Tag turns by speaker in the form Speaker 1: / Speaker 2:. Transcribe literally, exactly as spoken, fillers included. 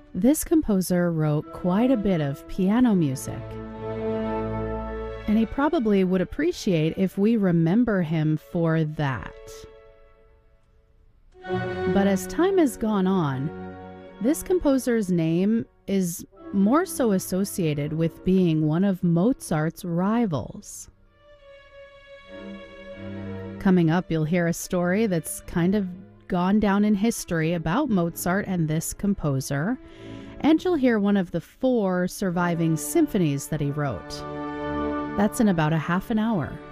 Speaker 1: This composer wrote quite a bit of piano music, and he probably would appreciate if we remember him for that. But as time has gone on, this composer's name is more so associated with being one of Mozart's rivals. Coming up, you'll hear a story that's kind of gone down in history about Mozart and this composer, and you'll hear one of the four surviving symphonies that he wrote. That's in about a half an hour.